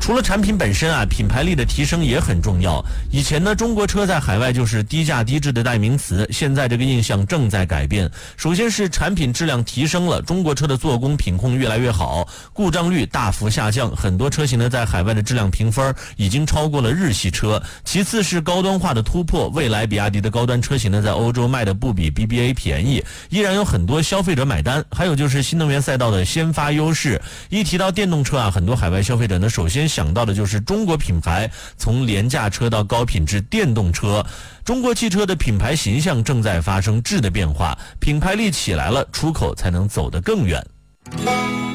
除了产品本身啊，品牌力的提升也很重要。以前呢，中国车在海外就是低价低质的代名词，现在这个印象正在改变。首先是产品质量提升了，中国车的做工品控越来越好，故障率大幅下降，很多车型呢在海外的质量评分已经超过了日系车。其次是高端化的突破，未来比亚迪的高端车型呢在欧洲卖的不比 BBA 便宜，依然有很多消费者买单。还有就是新能源赛道的先发优势，一提到电动车啊，很多海外消费者呢首先想到的就是中国品牌从廉价车到高品质电动车。中国汽车的品牌形象正在发生质的变化，品牌力起来了，出口才能走得更远。